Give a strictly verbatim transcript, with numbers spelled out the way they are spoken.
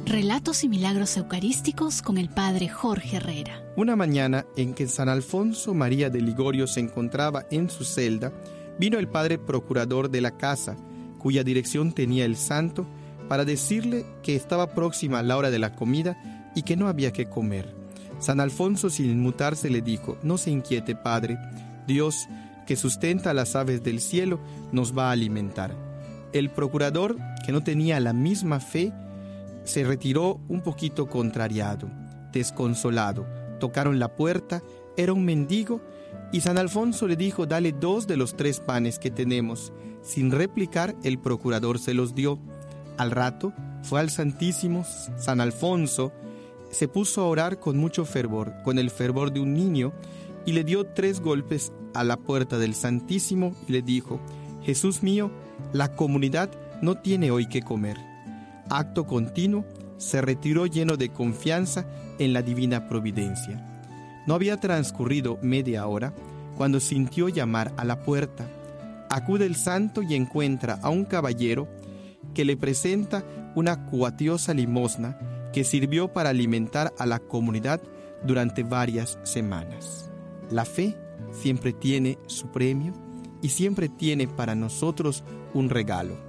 Relatos y milagros eucarísticos con el Padre Jorge Herrera. Una mañana en que San Alfonso María de Ligorio se encontraba en su celda, vino el padre procurador de la casa, cuya dirección tenía el santo, para decirle que estaba próxima la hora de la comida y que no había que comer. San Alfonso, sin inmutarse, le dijo: «No se inquiete, padre, Dios, que sustenta a las aves del cielo, nos va a alimentar». El procurador, que no tenía la misma fe, se retiró un poquito contrariado, desconsolado. Tocaron la puerta, era un mendigo, y San Alfonso le dijo: «Dale dos de los tres panes que tenemos». Sin replicar, el procurador se los dio. Al rato, fue al Santísimo San Alfonso, se puso a orar con mucho fervor, con el fervor de un niño, y le dio tres golpes a la puerta del Santísimo y le dijo: «Jesús mío, la comunidad no tiene hoy que comer». Acto continuo, se retiró lleno de confianza en la divina providencia. No había transcurrido media hora cuando sintió llamar a la puerta. Acude el santo y encuentra a un caballero que le presenta una cuantiosa limosna que sirvió para alimentar a la comunidad durante varias semanas. La fe siempre tiene su premio y siempre tiene para nosotros un regalo.